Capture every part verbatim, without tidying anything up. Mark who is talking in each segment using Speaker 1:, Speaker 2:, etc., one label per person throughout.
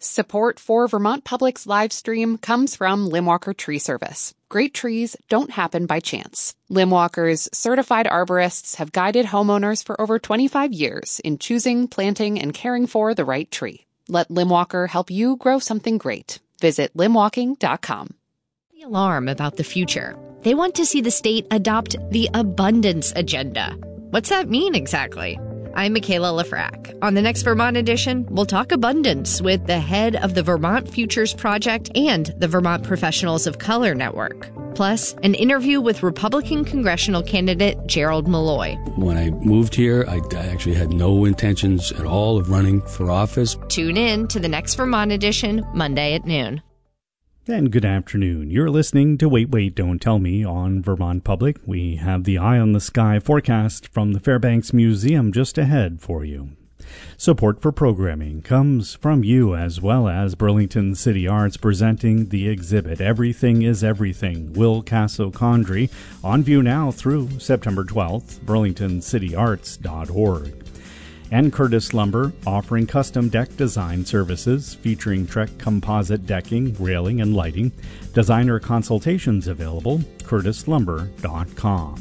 Speaker 1: Support for Vermont Public's live stream comes from Limwalker Tree Service. Great trees don't happen by chance. Limwalker's certified arborists have guided homeowners for over twenty-five years in choosing, planting, and caring for the right tree. Let Limwalker help you grow something great. Visit limwalking dot com.
Speaker 2: The alarm about the future. They want to see the state adopt the abundance agenda. What's that mean exactly? I'm Michaela Lafrac. On the next Vermont edition, we'll talk abundance with the head of the Vermont Futures Project and the Vermont Professionals of Color Network. Plus, an interview with Republican congressional candidate Gerald Malloy.
Speaker 3: When I moved here, I actually had no intentions at all of running for office.
Speaker 2: Tune in to the next Vermont edition, Monday at noon.
Speaker 4: And good afternoon. You're listening to Wait, Wait, Don't Tell Me on Vermont Public. We have the Eye on the Sky forecast from the Fairbanks Museum just ahead for you. Support for programming comes from you as well as Burlington City Arts presenting the exhibit Everything is Everything, Will Casso-Condrey, on view now through September twelfth, burlington city arts dot org. And Curtis Lumber, offering custom deck design services featuring Trek composite decking, railing, and lighting. Designer consultations available, curtis lumber dot com.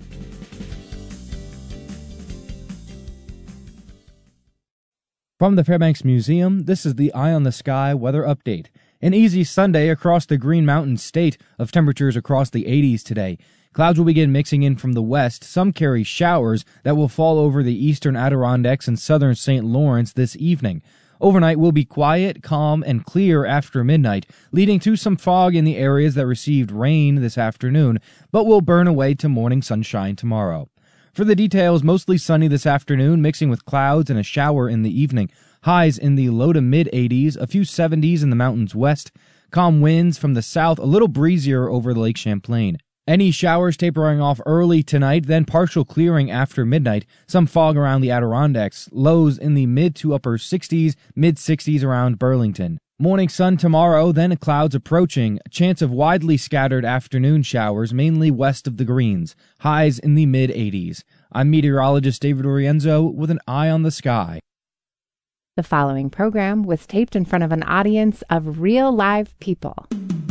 Speaker 5: From the Fairbanks Museum, this is the Eye on the Sky weather update. An easy Sunday across the Green Mountain State of temperatures across the eighties today. Clouds will begin mixing in from the west. Some carry showers that will fall over the eastern Adirondacks and southern Saint Lawrence this evening. Overnight will be quiet, calm, and clear after midnight, leading to some fog in the areas that received rain this afternoon, but will burn away to morning sunshine tomorrow. For the details, mostly sunny this afternoon, mixing with clouds and a shower in the evening. Highs in the low to mid eighties, a few seventies in the mountains west. Calm winds from the south, a little breezier over Lake Champlain. Any showers tapering off early tonight, then partial clearing after midnight. Some fog around the Adirondacks. Lows in the mid to upper sixties, mid sixties around Burlington. Morning sun tomorrow, then clouds approaching. A chance of widely scattered afternoon showers, mainly west of the Greens. Highs in the mid eighties. I'm meteorologist David Orienzo with an Eye on the Sky.
Speaker 6: The following program was taped in front of an audience of real live people.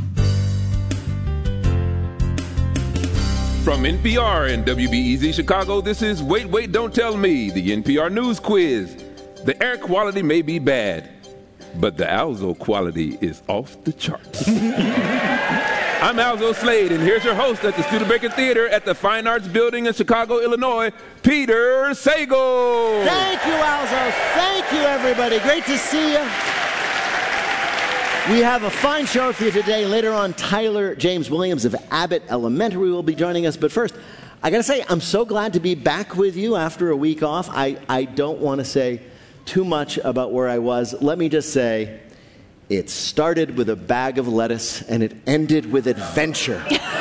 Speaker 7: From N P R and W B E Z Chicago, this is Wait, Wait, Don't Tell Me, the N P R News Quiz. The air quality may be bad, but the Alzo quality is off the charts. I'm Alzo Slade, and here's your host at the Studebaker Theater at the Fine Arts Building in Chicago, Illinois, Peter Sagal.
Speaker 8: Thank you, Alzo. Thank you, everybody. Great to see you. We have a fine show for you today. Later on, Tyler James Williams of Abbott Elementary will be joining us. But first, I got to say, I'm so glad to be back with you after a week off. I, I don't want to say too much about where I was. Let me just say, it started with a bag of lettuce, and it ended with adventure.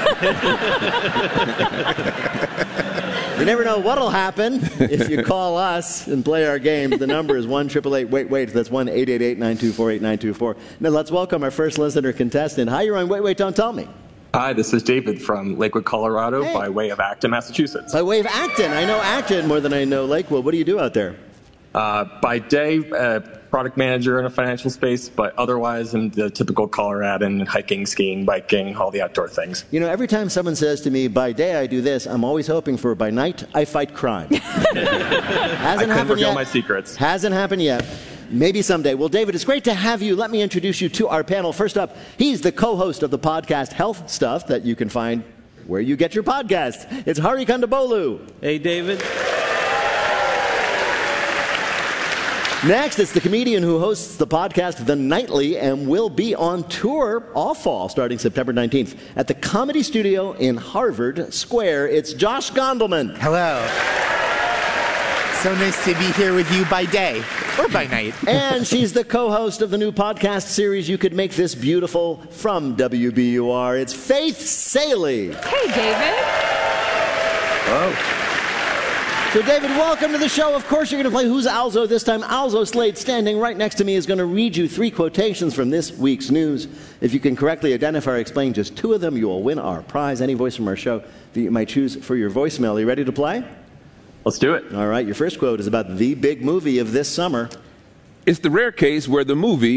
Speaker 8: You never know what'll happen if you call us and play our game. The number is one eight eight eight, wait, wait. That's one eight eight eight, nine two four, eight nine two four. Now let's welcome our first listener contestant. Hi, you're on Wait, Wait, Don't Tell Me.
Speaker 9: Hi, this is David from Lakewood, Colorado, hey. by way of Acton, Massachusetts.
Speaker 8: By way of Acton. I know Acton more than I know Lakewood. What do you do out there?
Speaker 9: Uh, by day, uh, product manager in a financial space, but otherwise I'm the typical Coloradan, hiking, skiing, biking, all the outdoor things.
Speaker 8: You know, every time someone says to me, by day I do this, I'm always hoping for by night I fight crime. Hasn't
Speaker 9: I couldn't reveal
Speaker 8: yet.
Speaker 9: my secrets.
Speaker 8: Hasn't happened yet. Maybe someday. Well, David, it's great to have you. Let me introduce you to our panel. First up, he's the co-host of the podcast Health Stuff that you can find where you get your podcasts. It's Hari Kondabolu.
Speaker 10: Hey, David.
Speaker 8: Next, it's the comedian who hosts the podcast The Nightly and will be on tour all fall starting September nineteenth at the Comedy Studio in Harvard Square. It's Josh Gondelman.
Speaker 11: Hello. So nice to be here with you by day or by night.
Speaker 8: And she's the co-host of the new podcast series You Could Make This Beautiful from W B U R. It's Faith Salie.
Speaker 12: Hey, David.
Speaker 8: Hello. So, David, welcome to the show. Of course, you're going to play Who's Alzo this time. Alzo Slade, standing right next to me, is going to read you three quotations from this week's news. If you can correctly identify or explain just two of them, you will win our prize, any voice from our show that you might choose for your voicemail. Are you ready to play?
Speaker 9: Let's do it.
Speaker 8: All right. Your first quote is about the big movie of this summer.
Speaker 7: It's the rare case where the movie